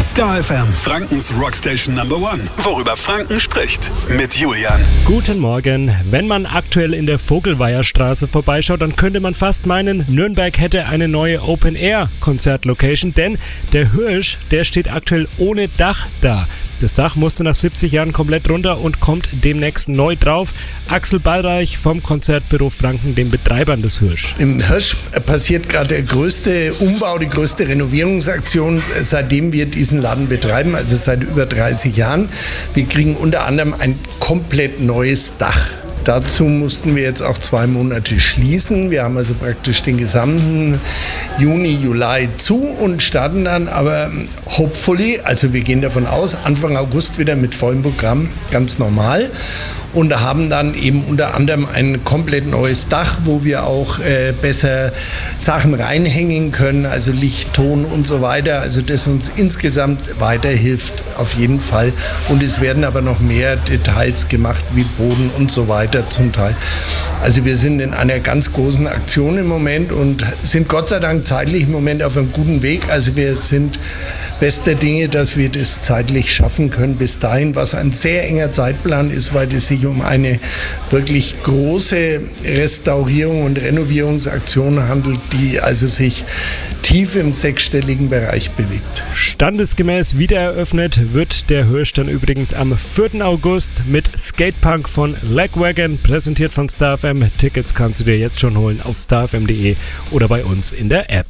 Star FM, Frankens Rockstation Number One. Worüber Franken spricht. Mit Julian. Guten Morgen. Wenn man aktuell in der Vogelweierstraße vorbeischaut, dann könnte man fast meinen, Nürnberg hätte eine neue Open-Air-Konzert-Location, denn der Hirsch, der steht aktuell ohne Dach da. Das Dach musste nach 70 Jahren komplett runter und kommt demnächst neu drauf. Axel Ballreich vom Konzertbüro Franken, den Betreibern des Hirsch. Im Hirsch passiert gerade der größte Umbau, die größte Renovierungsaktion, seitdem wir diesen Laden betreiben, also seit über 30 Jahren. Wir kriegen unter anderem ein komplett neues Dach. Dazu mussten wir jetzt auch 2 Monate schließen. Wir haben also praktisch den gesamten Juni, Juli zu und starten dann aber hopefully, also wir gehen davon aus, Anfang August wieder mit vollem Programm, ganz normal. Und haben dann eben unter anderem ein komplett neues Dach, wo wir auch besser Sachen reinhängen können, also Licht, Ton und so weiter. Also das uns insgesamt weiterhilft, auf jeden Fall. Und es werden aber noch mehr Details gemacht, wie Boden und so weiter zum Teil. Also wir sind in einer ganz großen Aktion im Moment und sind Gott sei Dank zeitlich im Moment auf einem guten Weg. Also wir sind bester Dinge, dass wir das zeitlich schaffen können bis dahin, was ein sehr enger Zeitplan ist, weil es sich um eine wirklich große Restaurierung und Renovierungsaktion handelt, die also sich tief im 6-stelligen Bereich bewegt. Standesgemäß wieder eröffnet wird der Hirsch dann übrigens am 4. August mit Skatepunk von Lagwagon, präsentiert von Star FM. Tickets kannst du dir jetzt schon holen auf starfm.de oder bei uns in der App.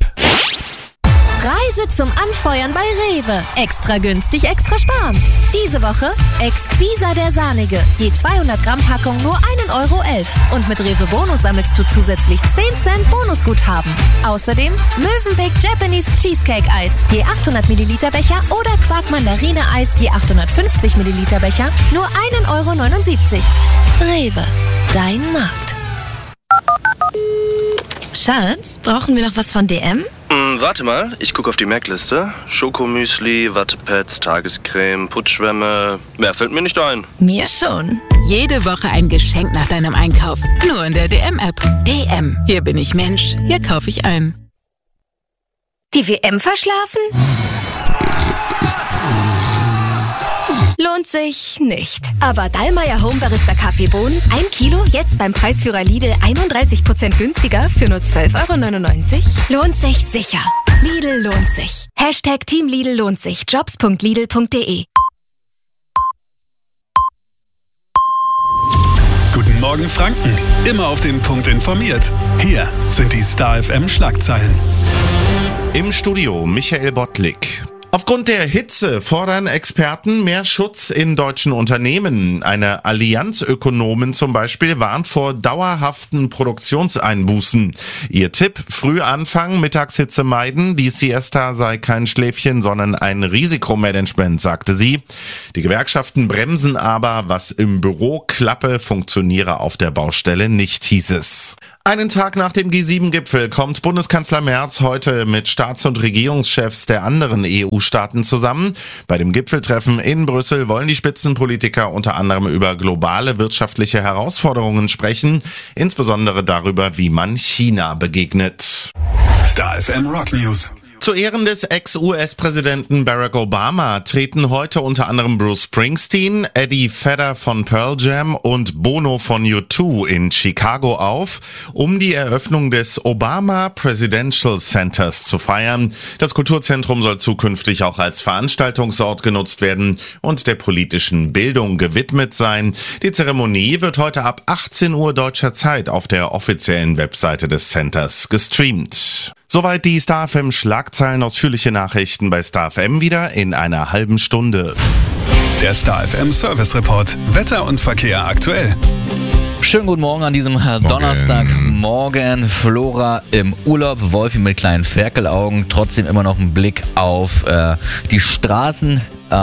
Reise zum Anfeuern bei Rewe. Extra günstig, extra sparen. Diese Woche Exquisa der Sahnige. Je 200 Gramm Packung nur 1,11 €. Und mit Rewe Bonus sammelst du zusätzlich 10 Cent Bonusguthaben. Außerdem Mövenpick Japanese Cheesecake Eis. Je 800 Milliliter Becher oder Quark Mandarine Eis. Je 850 Milliliter Becher. Nur 1,79 €. Rewe. Dein Markt. Schatz, brauchen wir noch was von DM? Warte mal, ich gucke auf die Merkliste. Schokomüsli, Wattepads, Tagescreme, Putzschwämme. Mehr fällt mir nicht ein. Mir schon. Jede Woche ein Geschenk nach deinem Einkauf. Nur in der DM-App. DM. Hier bin ich Mensch. Hier kaufe ich ein. Die WM verschlafen? Lohnt sich nicht. Aber Dallmayr Home Barista Kaffeebohnen, 1 Kilo, jetzt beim Preisführer Lidl 31% günstiger für nur 12,99 €. Lohnt sich sicher. Lidl lohnt sich. #Team Lidl lohnt sich. Jobs.lidl.de. Guten Morgen Franken. Immer auf den Punkt informiert. Hier sind die Star FM Schlagzeilen. Im Studio Michael Bottlik. Aufgrund der Hitze fordern Experten mehr Schutz in deutschen Unternehmen. Eine Allianz Ökonomen zum Beispiel warnt vor dauerhaften Produktionseinbußen. Ihr Tipp: früh anfangen, Mittagshitze meiden. Die Siesta sei kein Schläfchen, sondern ein Risikomanagement, sagte sie. Die Gewerkschaften bremsen aber, was im Büro klappe, funktioniere auf der Baustelle nicht, hieß es. Einen Tag nach dem G7-Gipfel kommt Bundeskanzler Merz heute mit Staats- und Regierungschefs der anderen EU-Staaten zusammen. Bei dem Gipfeltreffen in Brüssel wollen die Spitzenpolitiker unter anderem über globale wirtschaftliche Herausforderungen sprechen, insbesondere darüber, wie man China begegnet. Star FM Rock News. Zu Ehren des Ex-US-Präsidenten Barack Obama treten heute unter anderem Bruce Springsteen, Eddie Vedder von Pearl Jam und Bono von U2 in Chicago auf, um die Eröffnung des Obama Presidential Centers zu feiern. Das Kulturzentrum soll zukünftig auch als Veranstaltungsort genutzt werden und der politischen Bildung gewidmet sein. Die Zeremonie wird heute ab 18 Uhr deutscher Zeit auf der offiziellen Webseite des Centers gestreamt. Soweit die Star FM Schlagzeilen, ausführliche Nachrichten bei Star FM wieder in einer halben Stunde. Der Star FM Service Report. Wetter und Verkehr aktuell. Schönen guten Morgen an diesem Donnerstagmorgen. Flora im Urlaub, Wolfi mit kleinen Ferkelaugen, trotzdem immer noch ein Blick auf die Straßen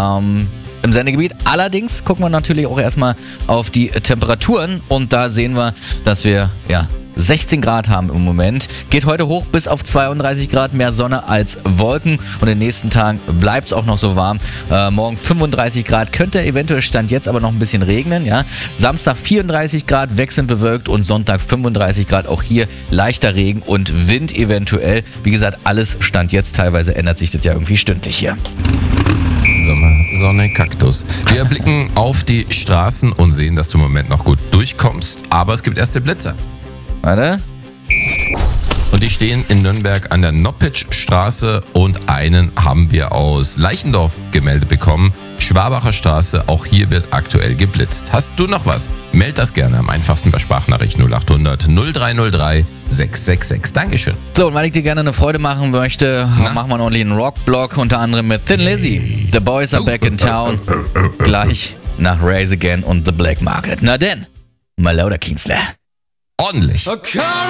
im Sendegebiet. Allerdings gucken wir natürlich auch erstmal auf die Temperaturen und da sehen wir, dass wir 16 Grad haben im Moment. Geht heute hoch bis auf 32 Grad, mehr Sonne als Wolken und in den nächsten Tagen bleibt es auch noch so warm. Morgen 35 Grad, könnte eventuell Stand jetzt aber noch ein bisschen regnen. Ja. Samstag 34 Grad, wechselnd bewölkt und Sonntag 35 Grad, auch hier leichter Regen und Wind eventuell. Wie gesagt, alles Stand jetzt, teilweise ändert sich das ja irgendwie stündlich hier. Sommer, Sonne, Kaktus. Wir blicken auf die Straßen und sehen, dass du im Moment noch gut durchkommst, aber es gibt erste Blitzer. Warte. Und die stehen in Nürnberg an der Noppitschstraße und einen haben wir aus Leichendorf gemeldet bekommen. Schwabacher Straße, auch hier wird aktuell geblitzt. Hast du noch was? Meld das gerne am einfachsten bei Sprachnachricht 0800 0303 666. Dankeschön. So, und weil ich dir gerne eine Freude machen möchte, machen wir noch einen Rockblock, unter anderem mit Thin Lizzy. The Boys are back in town. Gleich nach Raise Again und The Black Market. Na denn, mal lauter Kienzler. Ordentlich.